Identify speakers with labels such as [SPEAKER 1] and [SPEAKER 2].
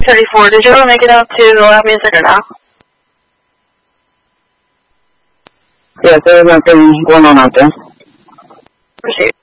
[SPEAKER 1] 34. Did you ever make it out to the loud music or no?
[SPEAKER 2] Yes, there was nothing going on out there.
[SPEAKER 1] Proceed.